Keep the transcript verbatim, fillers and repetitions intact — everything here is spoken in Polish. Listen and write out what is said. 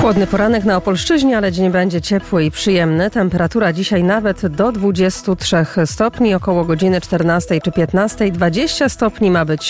Chłodny poranek na Opolszczyźnie, ale dzień będzie ciepły i przyjemny. Temperatura dzisiaj nawet do dwudziestu trzech stopni, około godziny czternastej czy piętnastej. dwadzieścia stopni ma być